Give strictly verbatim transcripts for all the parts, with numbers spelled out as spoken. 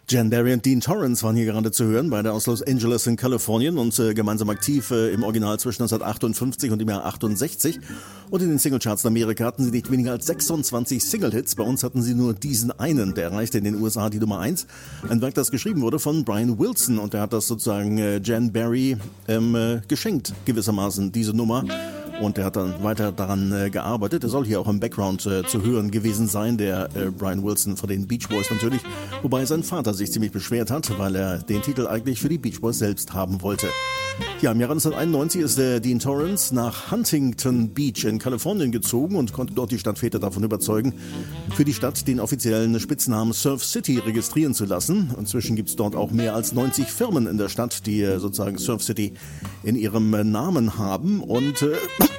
Jan Barry und Dean Torrance waren hier gerade zu hören, beide aus Los Angeles in Kalifornien und äh, gemeinsam aktiv äh, im Original zwischen neunzehnhundertachtundfünfzig und dem Jahr achtundsechzig. Und in den Singlecharts in Amerika hatten sie nicht weniger als sechsundzwanzig Single-Hits. Bei uns hatten sie nur diesen einen, der erreichte in den U S A die Nummer eins. Ein Werk, das geschrieben wurde von Brian Wilson und der hat das sozusagen äh, Jan Barry ähm, äh, geschenkt, gewissermaßen, diese Nummer. Und er hat dann weiter daran äh, gearbeitet. Er soll hier auch im Background äh, zu hören gewesen sein, der äh, Brian Wilson von den Beach Boys natürlich. Wobei sein Vater sich ziemlich beschwert hat, weil er den Titel eigentlich für die Beach Boys selbst haben wollte. Ja, im Jahr neunzehnhunderteinundneunzig ist der Dean Torrance nach Huntington Beach in Kalifornien gezogen und konnte dort die Stadtväter davon überzeugen, für die Stadt den offiziellen Spitznamen Surf City registrieren zu lassen. Inzwischen gibt es dort auch mehr als neunzig Firmen in der Stadt, die äh, sozusagen Surf City in ihrem äh, Namen haben. Und äh,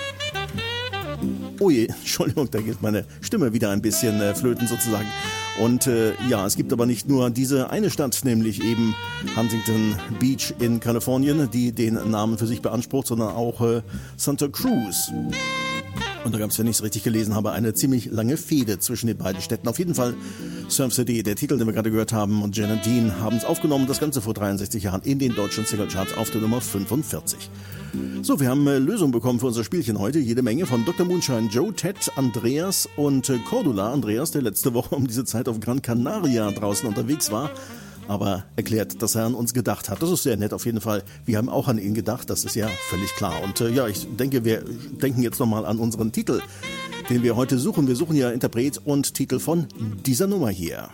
oh je, Entschuldigung, da geht meine Stimme wieder ein bisschen äh, flöten sozusagen. Und äh, ja, es gibt aber nicht nur diese eine Stadt, nämlich eben Huntington Beach in Kalifornien, die den Namen für sich beansprucht, sondern auch äh, Santa Cruz. Und da gab es, wenn ich es richtig gelesen habe, eine ziemlich lange Fehde zwischen den beiden Städten. Auf jeden Fall Surf City, der Titel, den wir gerade gehört haben, und Jan und Dean haben es aufgenommen, das Ganze vor dreiundsechzig Jahren in den deutschen Singlecharts auf der Nummer fünfundvierzig. So, wir haben äh, Lösungen bekommen für unser Spielchen heute. Jede Menge von Doktor Moonshine, Joe, Ted, Andreas und äh, Cordula. Andreas, der letzte Woche um diese Zeit auf Gran Canaria draußen unterwegs war, aber erklärt, dass er an uns gedacht hat. Das ist sehr nett auf jeden Fall. Wir haben auch an ihn gedacht, das ist ja völlig klar. Und äh, ja, ich denke, wir denken jetzt nochmal an unseren Titel, den wir heute suchen. Wir suchen ja Interpret und Titel von dieser Nummer hier.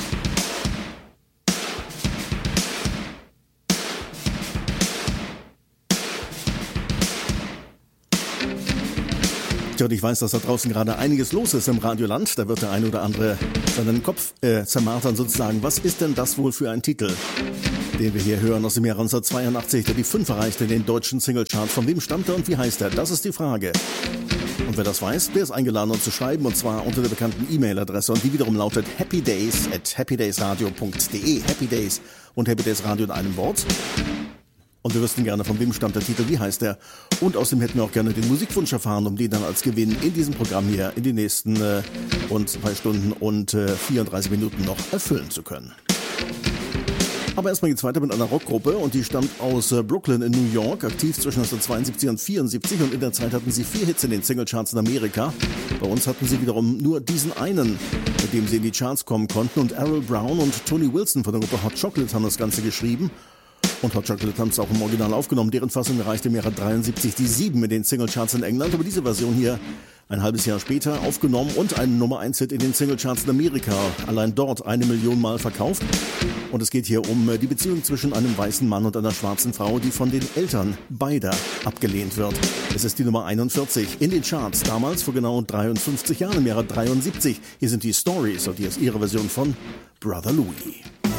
Und ich weiß, dass da draußen gerade einiges los ist im Radioland. Da wird der eine oder andere seinen Kopf äh, zermartern sozusagen. Was ist denn das wohl für ein Titel, den wir hier hören aus dem Jahr neunzehnhundertzweiundachtzig, der die fünf erreichte in den deutschen Singlecharts? Von wem stammt er und wie heißt er? Das ist die Frage. Und wer das weiß, der ist eingeladen, uns zu schreiben, und zwar unter der bekannten E-Mail-Adresse, und die wiederum lautet happydays at happydaysradio punkt de. Happydays und Happydays Radio in einem Wort. Und wir wüssten gerne, von wem stammt der Titel, wie heißt der. Und außerdem hätten wir auch gerne den Musikwunsch erfahren, um den dann als Gewinn in diesem Programm hier in den nächsten äh, und zwei Stunden und äh, vierunddreißig Minuten noch erfüllen zu können. Aber erstmal geht's weiter mit einer Rockgruppe, und die stammt aus äh, Brooklyn in New York, aktiv zwischen neunzehnhundertzweiundsiebzig und vierundsiebzig, und in der Zeit hatten sie vier Hits in den Singlecharts in Amerika. Bei uns hatten sie wiederum nur diesen einen, mit dem sie in die Charts kommen konnten, und Errol Brown und Tony Wilson von der Gruppe Hot Chocolate haben das Ganze geschrieben. Und Hot Chocolate haben es auch im Original aufgenommen. Deren Fassung erreichte im Jahre dreiundsiebzig die sieben in den Singlecharts in England. Aber diese Version hier ein halbes Jahr später aufgenommen und ein Nummer eins Hit in den Singlecharts in Amerika. Allein dort eine Million Mal verkauft. Und es geht hier um die Beziehung zwischen einem weißen Mann und einer schwarzen Frau, die von den Eltern beider abgelehnt wird. Es ist die Nummer einundvierzig in den Charts. Damals vor genau dreiundfünfzig Jahren, im Jahre dreiundsiebzig. Hier sind die Stories, und hier ist ihre Version von Brother Louie.